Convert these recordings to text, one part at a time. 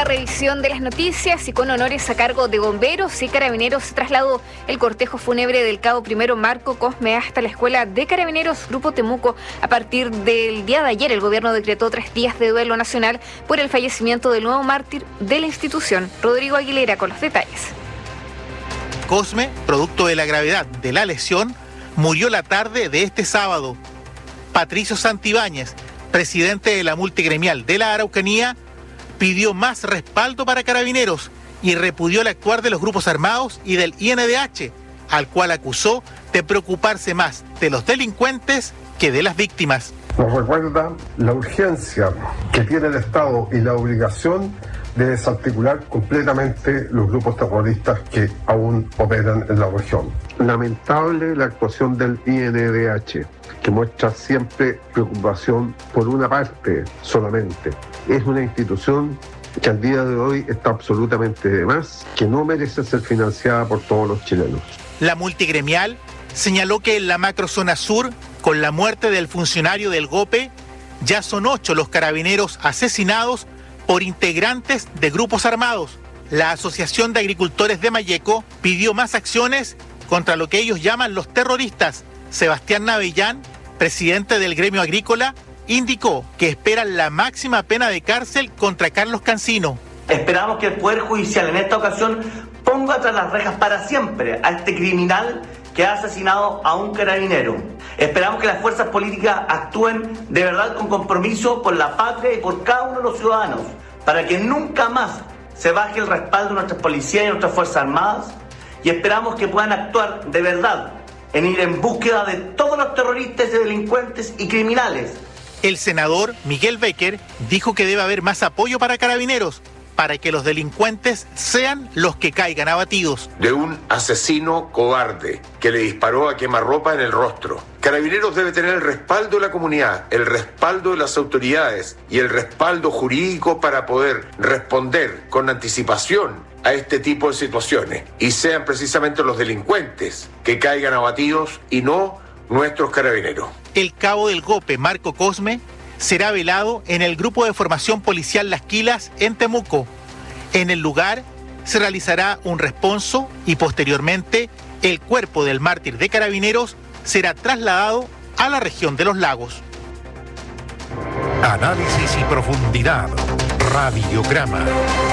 revisión de las noticias y con honores a cargo de bomberos y carabineros se trasladó el cortejo fúnebre del cabo primero Marco Cosme hasta la Escuela de Carabineros Grupo Temuco. A partir del día de ayer, el gobierno decretó 3 días de duelo nacional por el fallecimiento del nuevo mártir de la institución. Rodrigo Aguilera con los detalles. Cosme, producto de la gravedad de la lesión, murió la tarde de este sábado. Patricio Santibáñez, presidente de la multigremial de la Araucanía, pidió más respaldo para Carabineros y repudió el actuar de los grupos armados y del INDH, al cual acusó de preocuparse más de los delincuentes que de las víctimas. Nos recuerda la urgencia que tiene el Estado y la obligación de desarticular completamente los grupos terroristas que aún operan en la región. Lamentable la actuación del INDH, que muestra siempre preocupación por una parte solamente. Es una institución que al día de hoy está absolutamente de más, que no merece ser financiada por todos los chilenos. La multigremial señaló que en la macrozona sur, con la muerte del funcionario del GOPE, ya son 8 los carabineros asesinados por integrantes de grupos armados. La Asociación de Agricultores de Malleco pidió más acciones contra lo que ellos llaman los terroristas. Sebastián Navellán, presidente del gremio agrícola, indicó que esperan la máxima pena de cárcel contra Carlos Cancino. Esperamos que el Poder Judicial en esta ocasión ponga tras las rejas para siempre a este criminal que ha asesinado a un carabinero. Esperamos que las fuerzas políticas actúen de verdad con compromiso por la patria y por cada uno de los ciudadanos, para que nunca más se baje el respaldo de nuestras policías y nuestras fuerzas armadas, y esperamos que puedan actuar de verdad en ir en búsqueda de todos los terroristas y delincuentes y criminales. El senador Miguel Becker dijo que debe haber más apoyo para Carabineros, para que los delincuentes sean los que caigan abatidos. De un asesino cobarde que le disparó a quemarropa en el rostro. Carabineros debe tener el respaldo de la comunidad, el respaldo de las autoridades y el respaldo jurídico para poder responder con anticipación a este tipo de situaciones y sean precisamente los delincuentes que caigan abatidos y no nuestros carabineros. El cabo del GOPE, Marco Cosme, será velado en el Grupo de Formación Policial Las Quilas en Temuco. En el lugar se realizará un responso y posteriormente el cuerpo del mártir de Carabineros será trasladado a la región de los Lagos. Análisis y profundidad. Radiograma.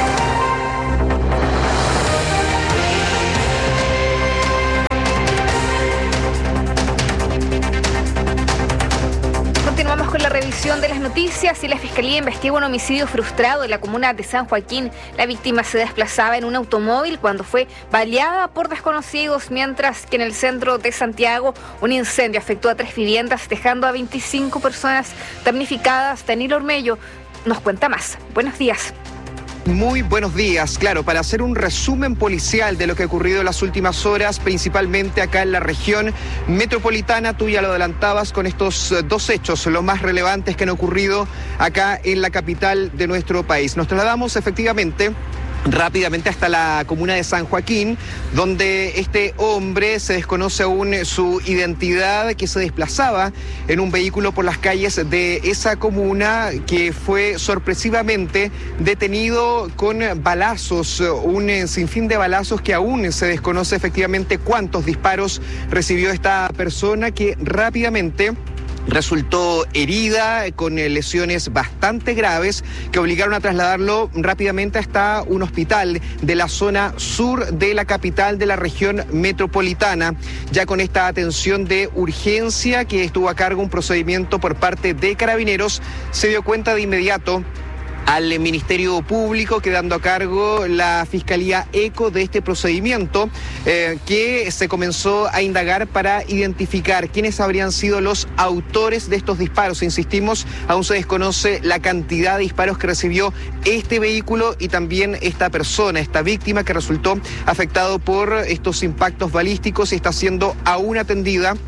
Continuamos con la revisión de las noticias y la Fiscalía investiga un homicidio frustrado en la comuna de San Joaquín. La víctima se desplazaba en un automóvil cuando fue baleada por desconocidos, mientras que en el centro de Santiago un incendio afectó a 3 viviendas, dejando a 25 personas damnificadas. Danilo Ormello nos cuenta más. Buenos días. Muy buenos días. Claro, para hacer un resumen policial de lo que ha ocurrido en las últimas horas, principalmente acá en la región metropolitana, tú ya lo adelantabas con estos 2 hechos, los más relevantes que han ocurrido acá en la capital de nuestro país. Nos trasladamos efectivamente rápidamente hasta la comuna de San Joaquín, donde este hombre, se desconoce aún su identidad, que se desplazaba en un vehículo por las calles de esa comuna, que fue sorpresivamente detenido con balazos, un sinfín de balazos que aún se desconoce efectivamente cuántos disparos recibió esta persona, que rápidamente resultó herida con lesiones bastante graves que obligaron a trasladarlo rápidamente hasta un hospital de la zona sur de la capital de la región metropolitana. Ya con esta atención de urgencia que estuvo a cargo un procedimiento por parte de Carabineros, se dio cuenta de inmediato al Ministerio Público, quedando a cargo la Fiscalía ECO de este procedimiento, que se comenzó a indagar para identificar quiénes habrían sido los autores de estos disparos. Insistimos, aún se desconoce la cantidad de disparos que recibió este vehículo y también esta persona, esta víctima que resultó afectado por estos impactos balísticos y está siendo aún atendida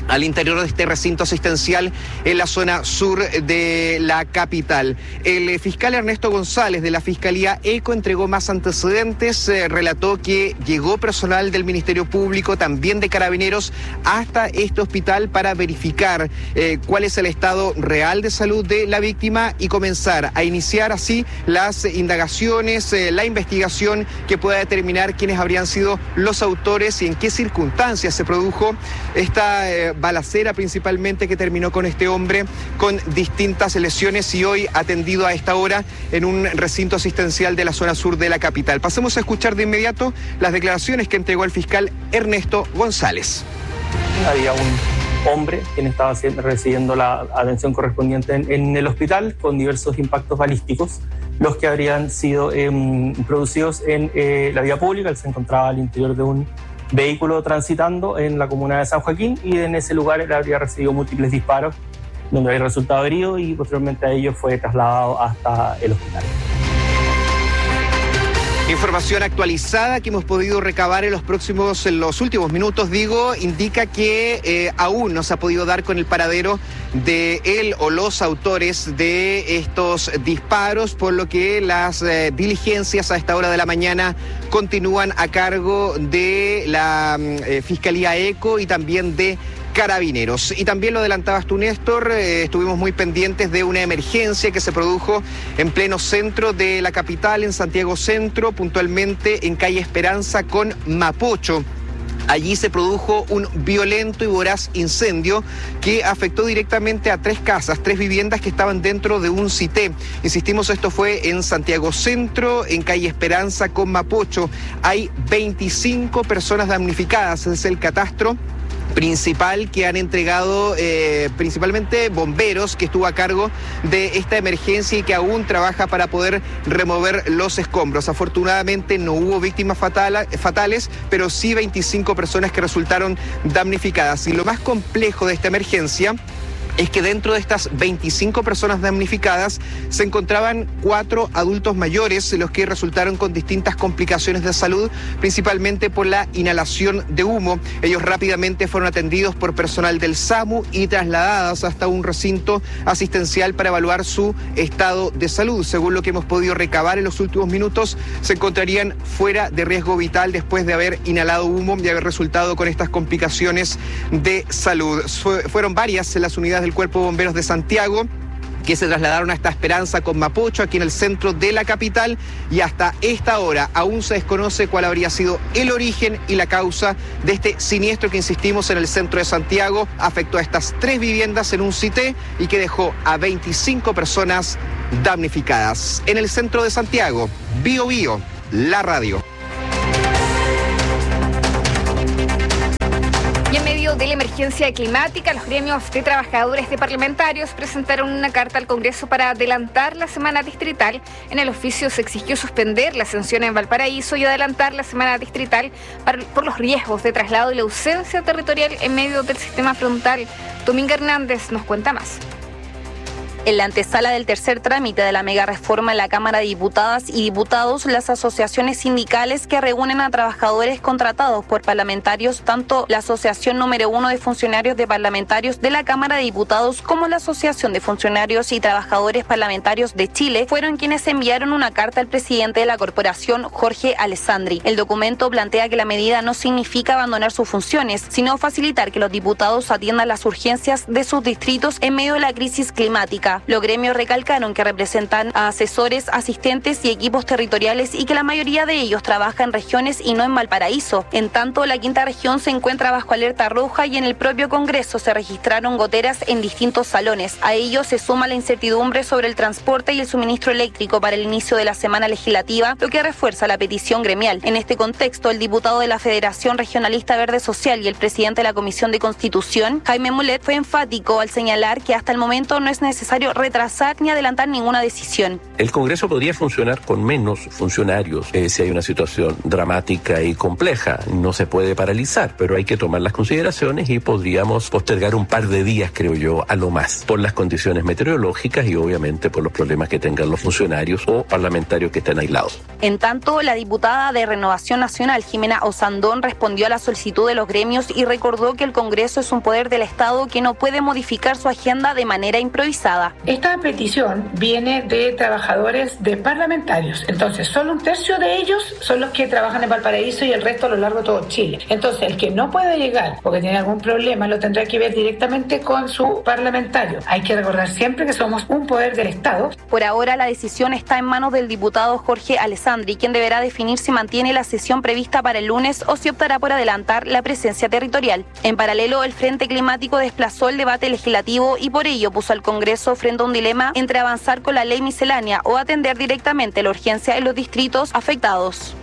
al interior de este recinto asistencial en la zona sur de la capital. El fiscal Ernesto González de la Fiscalía ECO entregó más antecedentes, relató que llegó personal del Ministerio Público, también de Carabineros, hasta este hospital para verificar cuál es el estado real de salud de la víctima y comenzar a iniciar así las indagaciones, la investigación que pueda determinar quiénes habrían sido los autores y en qué circunstancias se produjo esta balacera principalmente que terminó con este hombre con distintas lesiones y hoy atendido a esta hora en un recinto asistencial de la zona sur de la capital. Pasemos a escuchar de inmediato las declaraciones que entregó el fiscal Ernesto González. Había un hombre quien estaba recibiendo la atención correspondiente en el hospital con diversos impactos balísticos, los que habrían sido producidos en la vía pública. Él se encontraba al interior de un vehículo transitando en la comuna de San Joaquín y en ese lugar él habría recibido múltiples disparos donde había resultado herido y posteriormente a ello fue trasladado hasta el hospital. Información actualizada que hemos podido recabar en los últimos minutos, indica que aún no se ha podido dar con el paradero de él o los autores de estos disparos, por lo que las diligencias a esta hora de la mañana continúan a cargo de la Fiscalía ECO y también de Carabineros. Y también lo adelantabas tú, Néstor, estuvimos muy pendientes de una emergencia que se produjo en pleno centro de la capital, en Santiago Centro, puntualmente en calle Esperanza con Mapocho. Allí se produjo un violento y voraz incendio que afectó directamente a 3 casas, 3 viviendas que estaban dentro de un CITE. Insistimos, esto fue en Santiago Centro, en calle Esperanza con Mapocho. Hay 25 personas damnificadas, es el catastro principal que han entregado principalmente bomberos, que estuvo a cargo de esta emergencia y que aún trabaja para poder remover los escombros. Afortunadamente no hubo víctimas fatales, pero sí 25 personas que resultaron damnificadas. Y lo más complejo de esta emergencia es que dentro de estas 25 personas damnificadas se encontraban 4 adultos mayores, los que resultaron con distintas complicaciones de salud, principalmente por la inhalación de humo. Ellos rápidamente fueron atendidos por personal del SAMU y trasladados hasta un recinto asistencial para evaluar su estado de salud. Según lo que hemos podido recabar en los últimos minutos, se encontrarían fuera de riesgo vital después de haber inhalado humo y haber resultado con estas complicaciones de salud. Fueron varias las unidades del Cuerpo de Bomberos de Santiago que se trasladaron a esta Esperanza con Mapocho, aquí en el centro de la capital, y hasta esta hora aún se desconoce cuál habría sido el origen y la causa de este siniestro que, insistimos, en el centro de Santiago afectó a estas 3 viviendas en un CITE y que dejó a 25 personas damnificadas. En el centro de Santiago, Bio Bio, la radio. Y en medio de la emergencia climática, los gremios de trabajadores de parlamentarios presentaron una carta al Congreso para adelantar la semana distrital. En el oficio se exigió suspender la ascensión en Valparaíso y adelantar la semana distrital por los riesgos de traslado y la ausencia territorial en medio del sistema frontal. Dominga Hernández nos cuenta más. En la antesala del tercer trámite de la mega reforma en la Cámara de Diputadas y Diputados, las asociaciones sindicales que reúnen a trabajadores contratados por parlamentarios, tanto la Asociación número 1 de Funcionarios de Parlamentarios de la Cámara de Diputados como la Asociación de Funcionarios y Trabajadores Parlamentarios de Chile, fueron quienes enviaron una carta al presidente de la corporación, Jorge Alessandri. El documento plantea que la medida no significa abandonar sus funciones, sino facilitar que los diputados atiendan las urgencias de sus distritos en medio de la crisis climática. Los gremios recalcaron que representan a asesores, asistentes y equipos territoriales y que la mayoría de ellos trabaja en regiones y no en Valparaíso. En tanto, la quinta región se encuentra bajo alerta roja y en el propio Congreso se registraron goteras en distintos salones. A ello se suma la incertidumbre sobre el transporte y el suministro eléctrico para el inicio de la semana legislativa, lo que refuerza la petición gremial. En este contexto, el diputado de la Federación Regionalista Verde Social y el presidente de la Comisión de Constitución, Jaime Mulet, fue enfático al señalar que hasta el momento no es necesario necesario retrasar ni adelantar ninguna decisión. El Congreso podría funcionar con menos funcionarios si hay una situación dramática y compleja. No se puede paralizar, pero hay que tomar las consideraciones y podríamos postergar un par de días, creo yo, a lo más, por las condiciones meteorológicas y obviamente por los problemas que tengan los funcionarios o parlamentarios que estén aislados. En tanto, la diputada de Renovación Nacional, Jimena Osandón, respondió a la solicitud de los gremios y recordó que el Congreso es un poder del Estado que no puede modificar su agenda de manera improvisada. Esta petición viene de trabajadores de parlamentarios, entonces solo un tercio de ellos son los que trabajan en Valparaíso y el resto a lo largo de todo Chile. Entonces el que no puede llegar porque tiene algún problema lo tendrá que ver directamente con su parlamentario. Hay que recordar siempre que somos un poder del Estado. Por ahora la decisión está en manos del diputado Jorge Alessandri, quien deberá definir si mantiene la sesión prevista para el lunes o si optará por adelantar la presencia territorial. En paralelo, el Frente Climático desplazó el debate legislativo y por ello puso al Congreso frente a un dilema entre avanzar con la ley miscelánea o atender directamente la urgencia en los distritos afectados.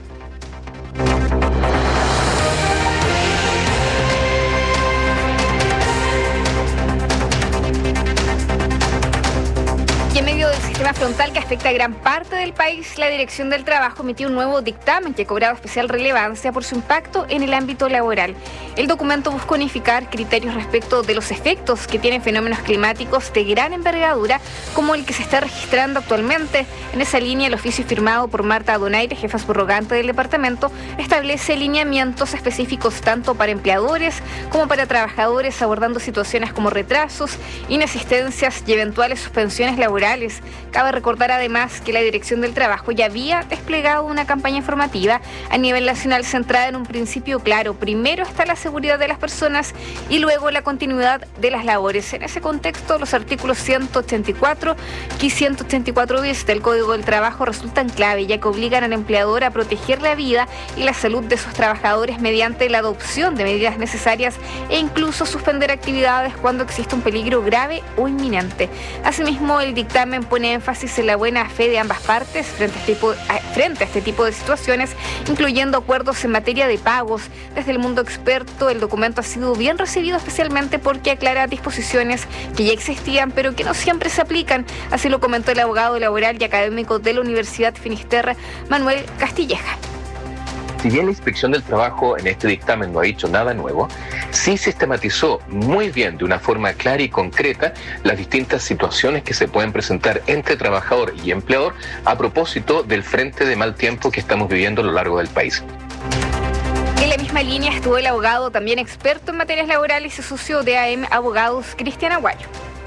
Y en medio del sistema frontal que afecta a gran parte del país, la Dirección del Trabajo emitió un nuevo dictamen que ha cobrado especial relevancia por su impacto en el ámbito laboral. El documento busca unificar criterios respecto de los efectos que tienen fenómenos climáticos de gran envergadura, como el que se está registrando actualmente. En esa línea, el oficio firmado por Marta Donaire, jefa subrogante del departamento, establece lineamientos específicos tanto para empleadores como para trabajadores, abordando situaciones como retrasos, inasistencias y eventuales suspensiones laborales. Cabe recordar además que la Dirección del Trabajo ya había desplegado una campaña informativa a nivel nacional centrada en un principio claro. Primero está la seguridad de las personas y luego la continuidad de las labores. En ese contexto, los artículos 184 y 184 bis del Código del Trabajo resultan clave, ya que obligan al empleador a proteger la vida y la salud de sus trabajadores mediante la adopción de medidas necesarias e incluso suspender actividades cuando existe un peligro grave o inminente. Asimismo, el dictamen pone énfasis en la buena fe de ambas partes frente a este tipo de situaciones, incluyendo acuerdos en materia de pagos. Desde el mundo experto, el documento ha sido bien recibido, especialmente porque aclara disposiciones que ya existían, pero que no siempre se aplican. Así lo comentó el abogado laboral y académico de la Universidad Finisterre, Manuel Castilleja. Si bien la Inspección del Trabajo en este dictamen no ha dicho nada nuevo, sí sistematizó muy bien, de una forma clara y concreta, las distintas situaciones que se pueden presentar entre trabajador y empleador a propósito del frente de mal tiempo que estamos viviendo a lo largo del país. En la misma línea estuvo el abogado, también experto en materias laborales y socio de AM Abogados, Cristian Aguayo.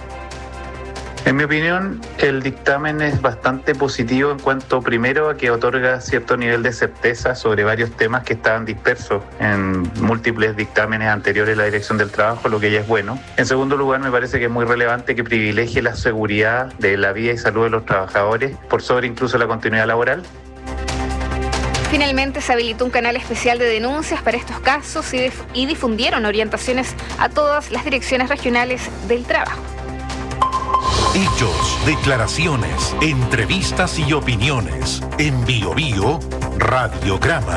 En mi opinión, el dictamen es bastante positivo en cuanto, primero, a que otorga cierto nivel de certeza sobre varios temas que estaban dispersos en múltiples dictámenes anteriores de la Dirección del Trabajo, lo que ya es bueno. En segundo lugar, me parece que es muy relevante que privilegie la seguridad de la vida y salud de los trabajadores por sobre incluso la continuidad laboral. Finalmente se habilitó un canal especial de denuncias para estos casos y difundieron orientaciones a todas las direcciones regionales del trabajo. Hechos, declaraciones, entrevistas y opiniones. En BioBio, Radiograma.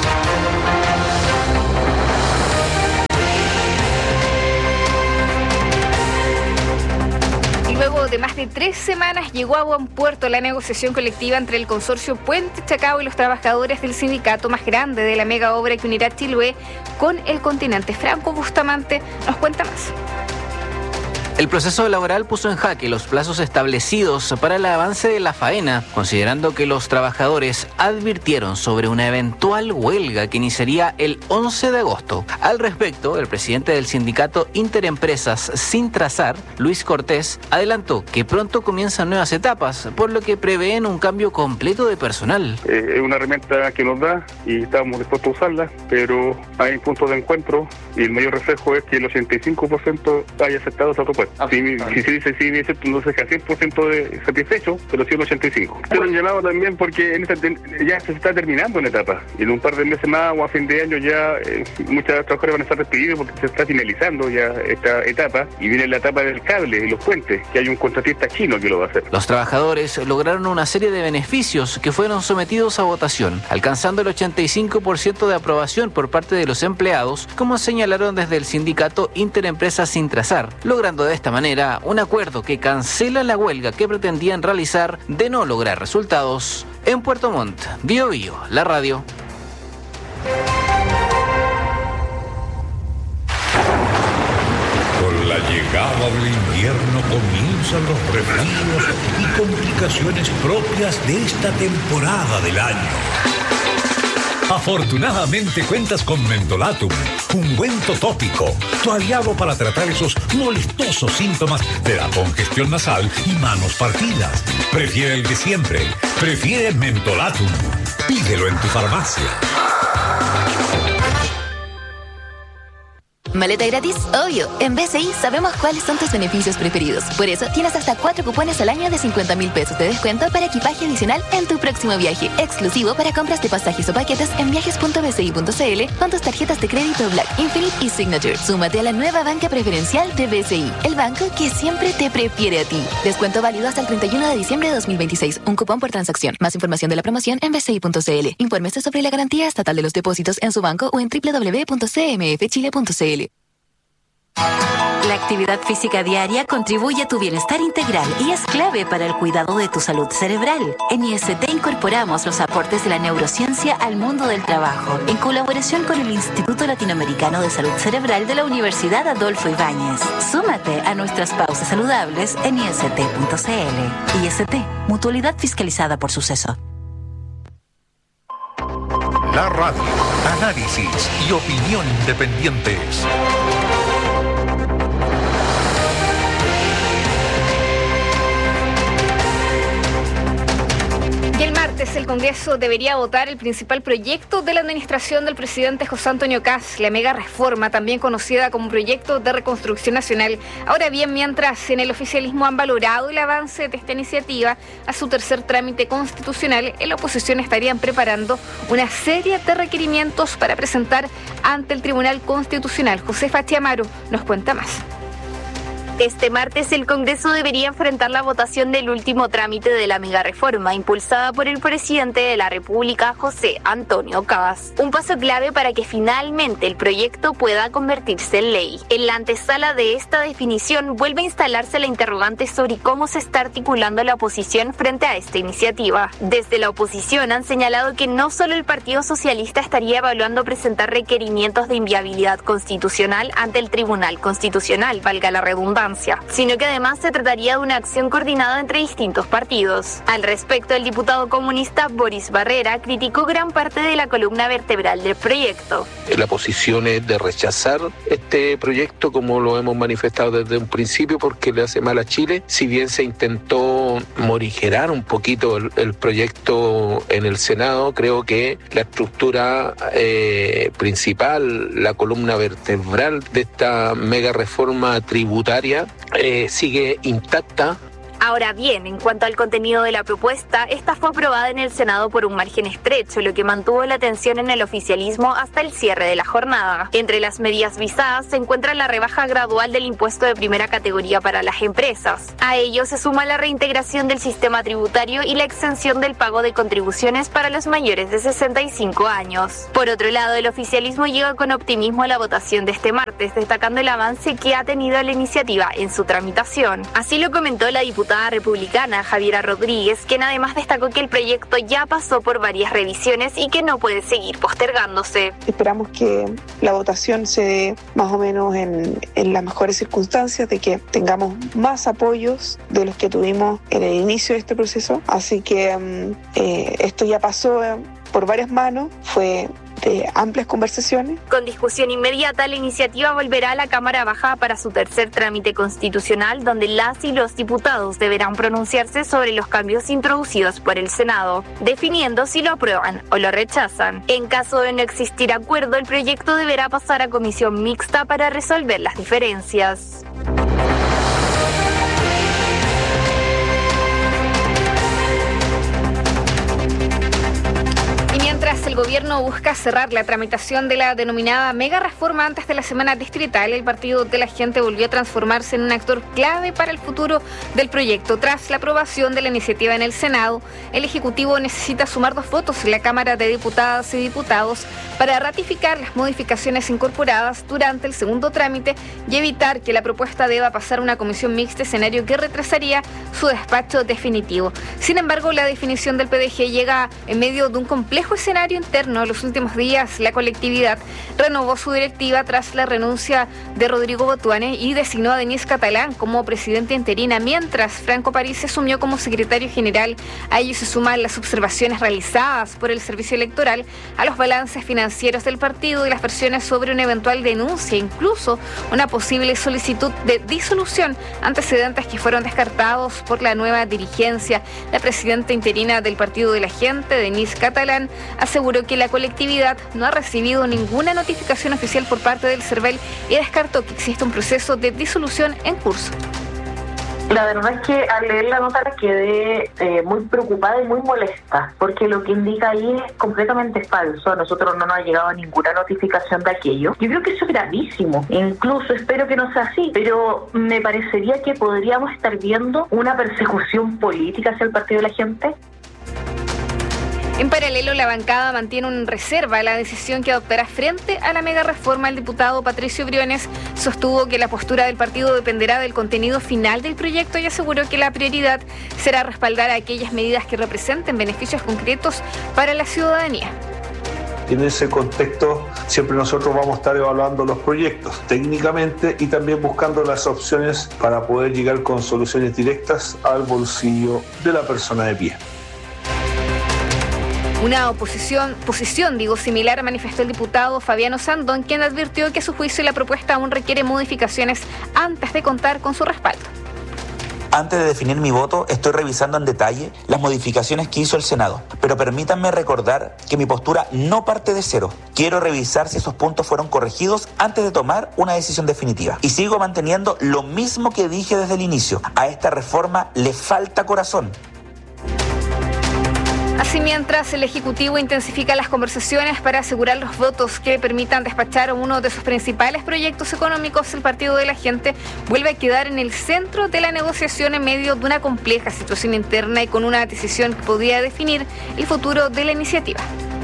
Luego de más de 3 semanas llegó a buen puerto la negociación colectiva entre el consorcio Puente Chacao y los trabajadores del sindicato más grande de la mega obra que unirá Chiloé con el continente. Franco Bustamante nos cuenta más. El proceso laboral puso en jaque los plazos establecidos para el avance de la faena, considerando que los trabajadores advirtieron sobre una eventual huelga que iniciaría el 11 de agosto. Al respecto, el presidente del sindicato Interempresas Sintrasar, Luis Cortés, adelantó que pronto comienzan nuevas etapas, por lo que prevén un cambio completo de personal. Es una herramienta que nos da y estamos dispuestos a usarla, pero hay puntos de encuentro y el mayor reflejo es que el 85% haya aceptado esa propuesta. Si se dice sí, no se deja 100% de satisfecho, pero sí un 85%. Pero un llamado también porque ya se está terminando una etapa y en un par de meses más o a fin de año ya muchos trabajadores van a estar despedidos porque se está finalizando ya esta etapa y viene la etapa del cable y los puentes, que hay un contratista chino que lo va a hacer. Los trabajadores lograron una serie de beneficios que fueron sometidos a votación, alcanzando el 85% de aprobación por parte de los empleados, como señalaron desde el sindicato Interempresas Sintrasar, logrando de esta manera un acuerdo que cancela la huelga que pretendían realizar de no lograr resultados en Puerto Montt. Bío Bío, la radio. Con la llegada del invierno comienzan los resfríos y complicaciones propias de esta temporada del año. Afortunadamente cuentas con Mentolatum, ungüento tópico, tu aliado para tratar esos molestosos síntomas de la congestión nasal y manos partidas. Prefiere el de siempre, prefiere Mentolatum. Pídelo en tu farmacia. ¿Maleta gratis? Obvio. En BCI sabemos cuáles son tus beneficios preferidos. Por eso tienes hasta 4 cupones al año de 50.000 pesos de descuento para equipaje adicional en tu próximo viaje. Exclusivo para compras de pasajes o paquetes en viajes.bci.cl con tus tarjetas de crédito Black, Infinite y Signature. Súmate a la nueva banca preferencial de BCI, el banco que siempre te prefiere a ti. Descuento válido hasta el 31 de diciembre de 2026. Un cupón por transacción. Más información de la promoción en bci.cl. Infórmese sobre la garantía estatal de los depósitos en su banco o en www.cmfchile.cl. La actividad física diaria contribuye a tu bienestar integral y es clave para el cuidado de tu salud cerebral. En IST incorporamos los aportes de la neurociencia al mundo del trabajo, en colaboración con el Instituto Latinoamericano de Salud Cerebral de la Universidad Adolfo Ibáñez. Súmate a nuestras pausas saludables en ist.cl. IST, mutualidad fiscalizada por Suceso. La radio, análisis y opinión independientes. Y el martes el Congreso debería votar el principal proyecto de la administración del presidente José Antonio Kast, la mega reforma, también conocida como proyecto de reconstrucción nacional. Ahora bien, mientras en el oficialismo han valorado el avance de esta iniciativa a su tercer trámite constitucional, en la oposición estarían preparando una serie de requerimientos para presentar ante el Tribunal Constitucional. Josefa Chiamaro nos cuenta más. Este martes el Congreso debería enfrentar la votación del último trámite de la megareforma impulsada por el presidente de la República, José Antonio Kast. Un paso clave para que finalmente el proyecto pueda convertirse en ley. En la antesala de esta definición vuelve a instalarse la interrogante sobre cómo se está articulando la oposición frente a esta iniciativa. Desde la oposición han señalado que no solo el Partido Socialista estaría evaluando presentar requerimientos de inviabilidad constitucional ante el Tribunal Constitucional, valga la redundancia, sino que además se trataría de una acción coordinada entre distintos partidos. Al respecto, el diputado comunista Boris Barrera criticó gran parte de la columna vertebral del proyecto. La posición es de rechazar este proyecto, como lo hemos manifestado desde un principio, porque le hace mal a Chile. Si bien se intentó morigerar un poquito el proyecto en el Senado, creo que la estructura principal, la columna vertebral de esta mega reforma tributaria sigue intacta. Ahora bien, en cuanto al contenido de la propuesta, esta fue aprobada en el Senado por un margen estrecho, lo que mantuvo la tensión en el oficialismo hasta el cierre de la jornada. Entre las medidas visadas se encuentra la rebaja gradual del impuesto de primera categoría para las empresas. A ello se suma la reintegración del sistema tributario y la exención del pago de contribuciones para los mayores de 65 años. Por otro lado, el oficialismo llega con optimismo a la votación de este martes, destacando el avance que ha tenido la iniciativa en su tramitación. Así lo comentó la diputada republicana Javiera Rodríguez, quien además destacó que el proyecto ya pasó por varias revisiones y que no puede seguir postergándose. Esperamos que la votación se dé más o menos en las mejores circunstancias, de que tengamos más apoyos de los que tuvimos en el inicio de este proceso. Así que esto ya pasó por varias manos, fue de amplias conversaciones. Con discusión inmediata, la iniciativa volverá a la Cámara Baja para su tercer trámite constitucional, donde las y los diputados deberán pronunciarse sobre los cambios introducidos por el Senado, definiendo si lo aprueban o lo rechazan. En caso de no existir acuerdo, el proyecto deberá pasar a comisión mixta para resolver las diferencias. mientras el gobierno busca cerrar la tramitación de la denominada mega reforma antes de la semana distrital, el Partido de la Gente volvió a transformarse en un actor clave para el futuro del proyecto. Tras la aprobación de la iniciativa en el Senado, el Ejecutivo necesita sumar 2 votos en la Cámara de Diputadas y Diputados para ratificar las modificaciones incorporadas durante el segundo trámite y evitar que la propuesta deba pasar a una comisión mixta, escenario que retrasaría su despacho definitivo. Sin embargo, la definición del PDG llega en medio de un complejo escenario interno. En los últimos días, la colectividad renovó su directiva tras la renuncia de Rodrigo Botuane y designó a Denise Catalán como presidenta interina, mientras Franco París se asumió como secretario general. A ello se suman las observaciones realizadas por el Servicio Electoral a los balances financieros del partido y las versiones sobre una eventual denuncia, incluso una posible solicitud de disolución, antecedentes que fueron descartados por la nueva dirigencia. La presidenta interina del Partido de la Gente, Denise Catalán, aseguró que la colectividad no ha recibido ninguna notificación oficial por parte del CERVEL y descartó que existe un proceso de disolución en curso. La verdad es que al leer la nota quedé muy preocupada y muy molesta, porque lo que indica ahí es completamente falso. A nosotros no nos ha llegado ninguna notificación de aquello. Yo creo que eso es gravísimo. Incluso espero que no sea así, pero me parecería que podríamos estar viendo una persecución política hacia el Partido de la Gente. En paralelo, la bancada mantiene en reserva la decisión que adoptará frente a la mega reforma. El diputado Patricio Briones sostuvo que la postura del partido dependerá del contenido final del proyecto y aseguró que la prioridad será respaldar a aquellas medidas que representen beneficios concretos para la ciudadanía. En ese contexto siempre nosotros vamos a estar evaluando los proyectos técnicamente y también buscando las opciones para poder llegar con soluciones directas al bolsillo de la persona de pie. Una posición similar manifestó el diputado Fabiano Sandón, quien advirtió que a su juicio la propuesta aún requiere modificaciones antes de contar con su respaldo. Antes de definir mi voto, estoy revisando en detalle las modificaciones que hizo el Senado. Pero permítanme recordar que mi postura no parte de cero. Quiero revisar si esos puntos fueron corregidos antes de tomar una decisión definitiva. Y sigo manteniendo lo mismo que dije desde el inicio. A esta reforma le falta corazón. Así, mientras el Ejecutivo intensifica las conversaciones para asegurar los votos que permitan despachar uno de sus principales proyectos económicos, el Partido de la Gente vuelve a quedar en el centro de la negociación en medio de una compleja situación interna y con una decisión que podría definir el futuro de la iniciativa.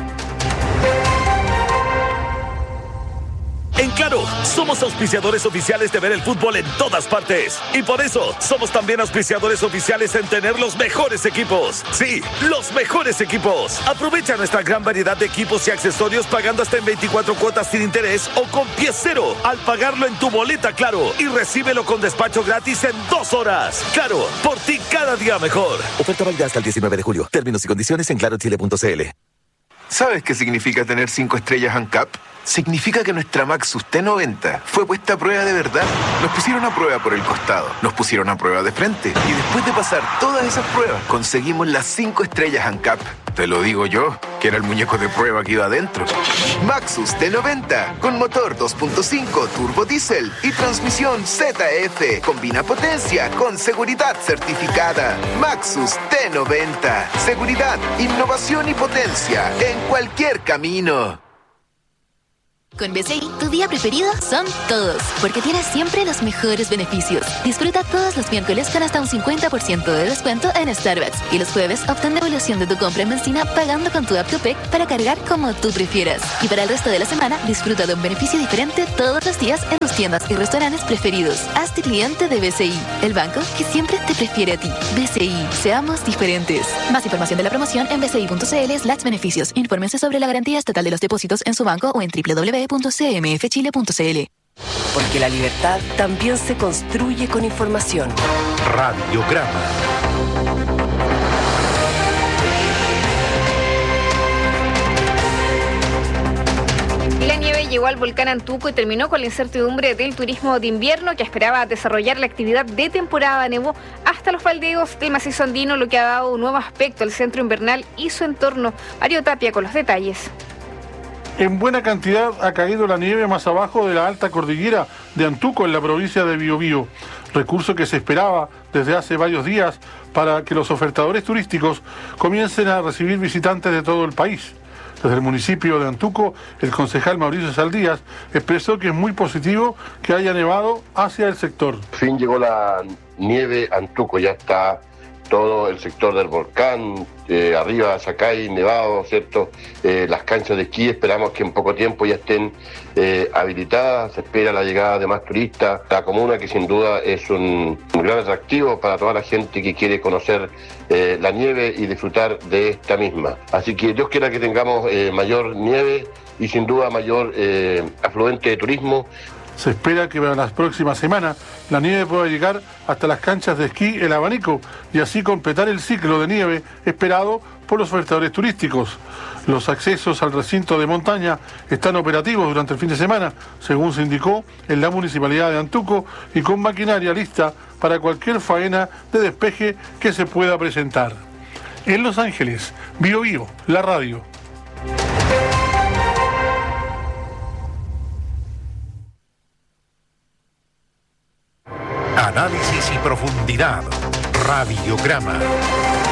En Claro, somos auspiciadores oficiales de ver el fútbol en todas partes. Y por eso, somos también auspiciadores oficiales en tener los mejores equipos. Sí, los mejores equipos. Aprovecha nuestra gran variedad de equipos y accesorios pagando hasta en 24 cuotas sin interés o con pie cero al pagarlo en tu boleta Claro. Y recíbelo con despacho gratis en 2 horas. Claro, por ti cada día mejor. Oferta válida hasta el 19 de julio. Términos y condiciones en clarochile.cl. ¿Sabes qué significa tener 5 estrellas ANCAP? Significa que nuestra Maxus T90 fue puesta a prueba de verdad. Nos pusieron a prueba por el costado, nos pusieron a prueba de frente y después de pasar todas esas pruebas, conseguimos las 5 estrellas ANCAP. Te lo digo yo, que era el muñeco de prueba que iba adentro. Maxus T90, con motor 2.5 turbo diésel y transmisión ZF. Combina potencia con seguridad certificada. Maxus T90, seguridad, innovación y potencia en cualquier camino. Con BCI, tu día preferido son todos, porque tienes siempre los mejores beneficios. Disfruta todos los miércoles con hasta un 50% de descuento en Starbucks. Y los jueves obtén devolución de tu compra en benzina pagando con tu app Tupec para cargar como tú prefieras. Y para el resto de la semana, disfruta de un beneficio diferente todos los días en tus tiendas y restaurantes preferidos. Hazte cliente de BCI, el banco que siempre te prefiere a ti. BCI, seamos diferentes. Más información de la promoción en bci.cl/beneficios. Infórmense sobre la garantía estatal de los depósitos en su banco o en www.cmfchile.cl. Porque la libertad también se construye con información. Radiograma. La nieve llegó al volcán Antuco y terminó con la incertidumbre del turismo de invierno que esperaba desarrollar la actividad de temporada. Nevó hasta los faldeos del macizo andino, lo que ha dado un nuevo aspecto al centro invernal y su entorno. Mario Tapia con los detalles. En buena cantidad ha caído la nieve más abajo de la alta cordillera de Antuco, en la provincia de Biobío, recurso que se esperaba desde hace varios días para que los ofertadores turísticos comiencen a recibir visitantes de todo el país. Desde el municipio de Antuco, el concejal Mauricio Saldías expresó que es muy positivo que haya nevado hacia el sector. Por fin llegó la nieve a Antuco, ya está todo el sector del volcán, arriba Sacay, nevado, ¿cierto? Las canchas de esquí esperamos que en poco tiempo ya estén habilitadas, se espera la llegada de más turistas. La comuna, que sin duda es un gran atractivo para toda la gente que quiere conocer la nieve y disfrutar de esta misma. Así que Dios quiera que tengamos mayor nieve y sin duda mayor afluente de turismo. Se espera que para las próximas semanas la nieve pueda llegar hasta las canchas de esquí El Abanico y así completar el ciclo de nieve esperado por los ofertadores turísticos. Los accesos al recinto de montaña están operativos durante el fin de semana, según se indicó en la Municipalidad de Antuco, y con maquinaria lista para cualquier faena de despeje que se pueda presentar. En Los Ángeles, Bio Bio, la radio. Análisis y profundidad. Radiograma.